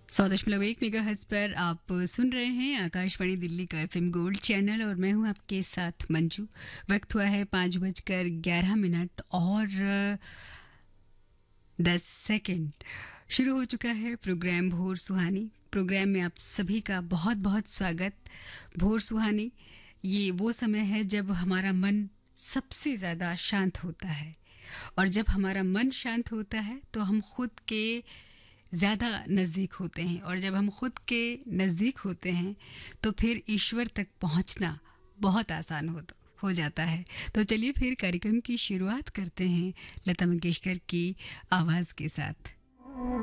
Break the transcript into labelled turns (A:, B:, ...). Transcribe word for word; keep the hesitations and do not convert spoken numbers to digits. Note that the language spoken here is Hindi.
A: सौ दशमलव एक मेगाहर्ट्ज़ पर आप सुन रहे हैं आकाशवाणी दिल्ली का एफएम गोल्ड चैनल और मैं हूं आपके साथ मंजू। वक्त हुआ है पाँच बजकर ग्यारह मिनट और दस सेकंड। शुरू हो चुका है प्रोग्राम भोर सुहानी। प्रोग्राम में आप सभी का बहुत बहुत स्वागत। भोर सुहानी ये वो समय है जब हमारा मन सबसे ज़्यादा शांत होता है, और जब हमारा मन शांत होता है तो हम खुद के ज़्यादा नज़दीक होते हैं, और जब हम खुद के नज़दीक होते हैं तो फिर ईश्वर तक पहुंचना बहुत आसान हो हो जाता है। तो चलिए फिर कार्यक्रम की शुरुआत करते हैं लता मंगेशकर की आवाज़ के साथ।